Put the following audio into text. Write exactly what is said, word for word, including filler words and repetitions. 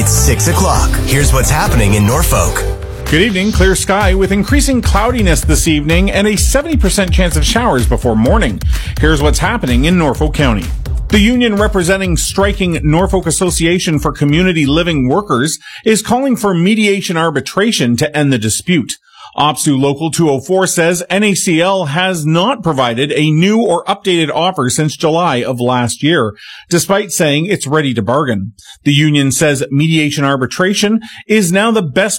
It's six o'clock. Here's what's happening in Norfolk. Good evening. Clear sky with increasing cloudiness this evening and a seventy percent chance of showers before morning. Here's what's happening in Norfolk County. The union representing striking Norfolk Association for Community Living Workers is calling for mediation arbitration to end the dispute. O P S U Local two oh four says N A C L has not provided a new or updated offer since July of last year, despite saying it's ready to bargain. The union says mediation arbitration is now the best